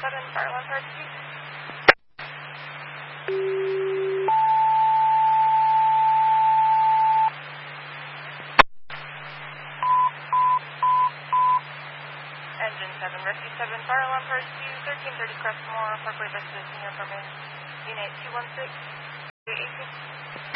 fire alarm pursuit. Engine 7, Rescue 7, fire alarm pursuit, 1330 Crestmore, Parkway, West Senior Apartment, Unit 216, 318.